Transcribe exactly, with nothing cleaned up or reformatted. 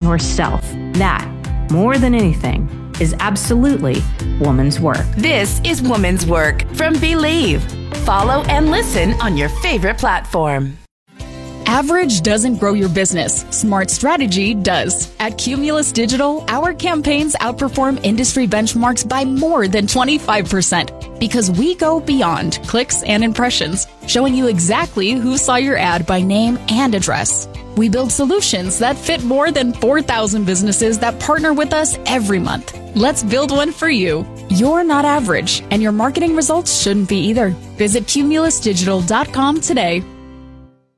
yourself. That, more than anything, is absolutely woman's work. This is Woman's Work from Believe. Follow and listen on your favorite platform. Average doesn't grow your business. Smart strategy does. At Cumulus Digital, our campaigns outperform industry benchmarks by more than twenty-five percent because we go beyond clicks and impressions, showing you exactly who saw your ad by name and address. We build solutions that fit more than four thousand businesses that partner with us every month. Let's build one for you. You're not average, and your marketing results shouldn't be either. Visit cumulus digital dot com today.